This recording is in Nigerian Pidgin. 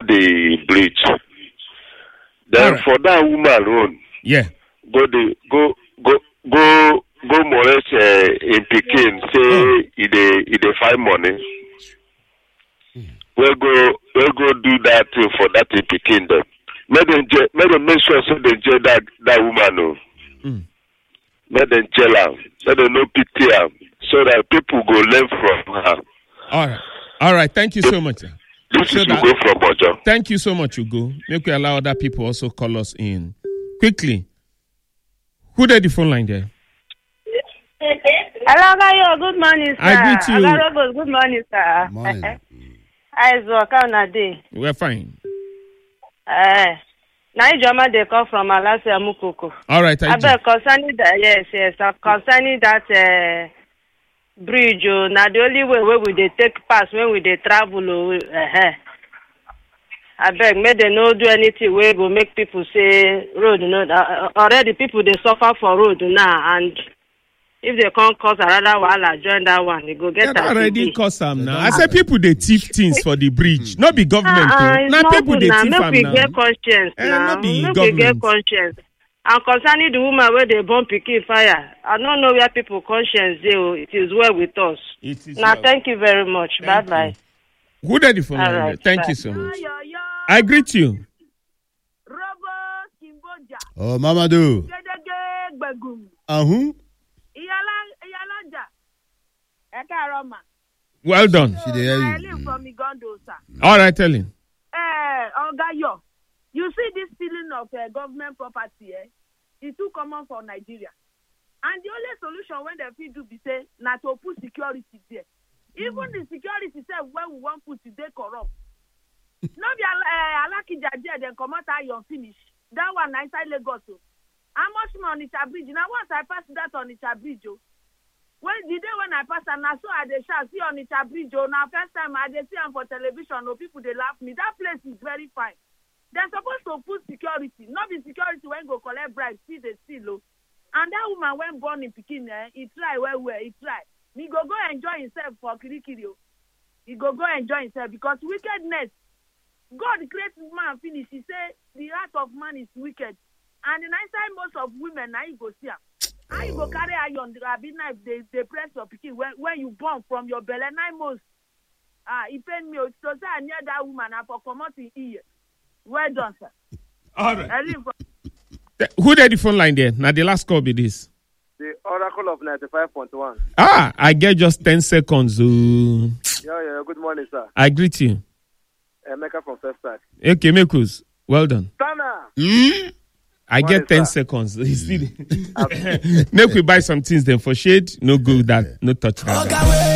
the bridge. Then Right. for that woman own, go molest in Pekin, say he dey find money. We go do that thing for that in Pekin then. Make them make sure so they jail that woman o. Make them jail her. Let them no pity her, so that people go learn from her. All right. Thank you so much. This is Ugo from Ojo. Thank you so much, Ugo. Make we allow other people also call us in. Quickly. Who did the phone line there? Hello, Gayo. Good morning, sir. I greet you. Agarogos, good morning, sir. Morning. How is work? How na day? We're fine. Now Ijoma they come from Alasia Mukoko. All right. But concerning that, yes, concerning that bridge, now the only way where we they take pass when we they travel. I beg, may they no do anything where go make people say road. You know, already people they suffer for road now, and if they can't cause another one, join that one, they go get that already cost them now. I say people they thief things for the bridge, not be government. Now people they thief them now. Get conscience now. Not be Make government. we get conscience. And concerning the woman where they burn pikin fire, I don't know where people conscience do. It is well with us. Now, thank you very much. Bye bye. Who did the phone? Right, thank you so much. I greet you. Oh, Mamadou. Well done. She dey hear you. From Igondo, sir. All right, tell him. Ogayo, you see this stealing of government property, it's too common for Nigeria. And the only solution when they fit do be say, not to put security there. Even the security say when we want put they corrupt. No be Alakija there, then come out iron finish. That one inside Lagos. How much more on Onitsha Bridge? Now once I pass that on Onitsha Bridge, when the day when I pass and I saw at the shop, see on Onitsha Bridge, now first time I see them for television, people they laugh me. That place is very fine. They're supposed to put security, not be security when go collect bribes, see the steal. And that woman when born in Pekin, he try he try. He go enjoy himself for Kirikiri. He go enjoy himself because wickedness. God created man finish. He say the heart of man is wicked. And the night time most of women now you go see her. How you go carry iron, the rabbit knife, they press your Pekin when you born from your belly 9 months. He paid me so say I near that woman and for commoting ear. Well done, sir. All right. Who did the phone line there? Now the last call be this. The Oracle of 95.1. I get just 10 seconds. Yeah. Good morning, sir. I greet you. Emeka from First Start. Okay, Mekus. Well done. Sana. I get 10 seconds. Make we buy some things then for shade. No good that. No touch that.